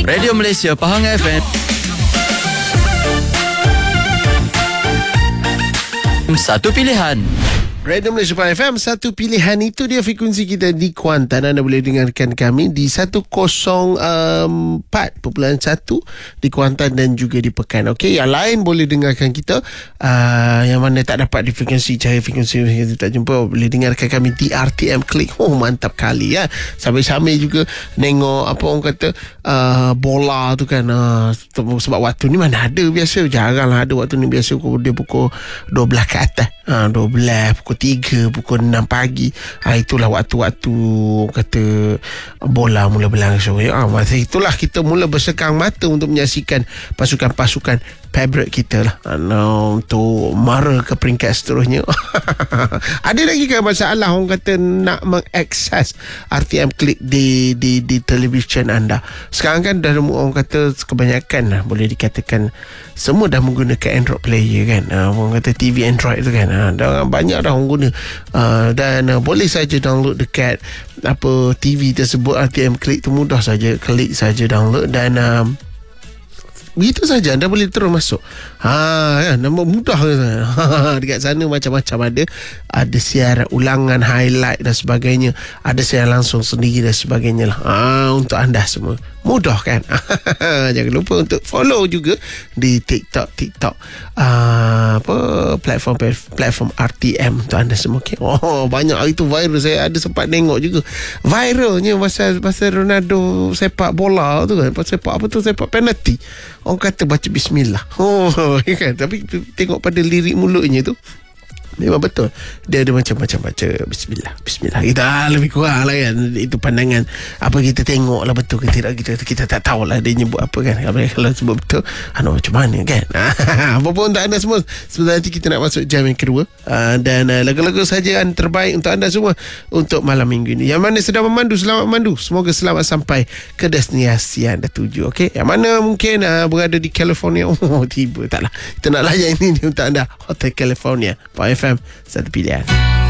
Radio Malaysia Pahang FM satu pilihan. Radio Malaysia Pahang FM, satu pilihan. Itu dia frekuensi kita di Kuantan. Anda boleh dengarkan kami di 104.1 di Kuantan dan juga di Pekan. Okey, yang lain boleh dengarkan kita yang mana tak dapat di frekuensi cahaya, frekuensi tak jumpa, boleh dengarkan kami di RTM Klik. Oh, mantap kali ya. Sambil-sambil juga tengok apa orang kata bola tu kan. Sebab waktu ni mana ada biasa, jaranglah ada waktu ni. Biasa dia pukul 12 ke atas, 12, pukul 3, pukul 6 pagi. Itulah waktu-waktu kata bola mula berlangsung. Masa itulah kita mula bersekang mata untuk menyaksikan pasukan-pasukan favourite kita lah. Untuk mara ke peringkat seterusnya. Ada lagi kan masalah orang kata nak mengakses RTM Klik di televisyen anda? Sekarang kan dah orang kata kebanyakan lah, boleh dikatakan semua dah menggunakan Android player kan. Orang kata TV Android tu kan. Banyak dah orang guna. Dan boleh saja download dekat TV tersebut. RTM Klik tu mudah saja, klik saja download dan begitu saja anda boleh terus masuk. Nama mudah dekat sana macam-macam ada siaran ulangan, highlight dan sebagainya, ada siaran langsung sendiri dan sebagainya lah. Untuk anda semua mudah kan. Jangan lupa untuk follow juga di TikTok platform RTM untuk anda semua. Okay? Banyak itu viral. Saya ada sempat tengok juga viralnya pasal Ronaldo sepak bola tu kan, sepak penalti. Orang kata baca bismillah. Kan? Tapi tengok pada lirik mulutnya tu memang betul. Dia ada macam-macam baca bismillah. Kita lebih kurang lah kan. Itu pandangan apa kita tengok lah, betul ke tidak. Kita tak tahulah dia nyebut apa kan. Kalau sebut betul, macam mana kan. Apa pun untuk anda semua, sebentar nanti kita nak masuk jam yang kedua. Dan lagu-lagu saja yang terbaik untuk anda semua untuk malam minggu ini. Yang mana sedang memandu, selamat memandu. Semoga selamat sampai ke destinasi anda tuju. Okay? Yang mana mungkin berada di California. Tiba taklah. Kita nak layan ini untuk anda. Hotel California Pak FM, satu pilihan.